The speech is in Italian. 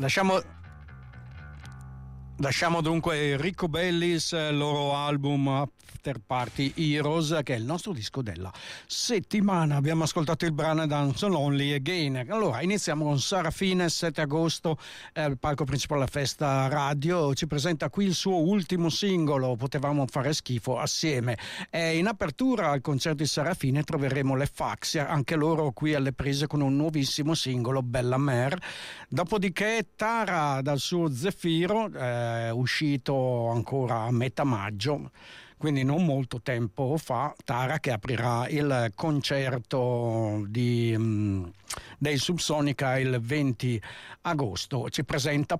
Lasciamo dunque Rico Bellis, loro album After Party Heroes, che è il nostro disco della settimana. Abbiamo ascoltato il brano Dance Lonely Again. Allora, iniziamo con Sarafine, 7 agosto, al palco principale della Festa Radio. Ci presenta qui il suo ultimo singolo, Potevamo fare schifo assieme. E in apertura al concerto di Sarafine troveremo le Faxia, anche loro qui alle prese con un nuovissimo singolo, Bella Mer. Dopodiché Tara dal suo Zefiro, uscito ancora a metà maggio, quindi non molto tempo fa. Tara che aprirà il concerto dei Subsonica il 20 agosto. Ci presenta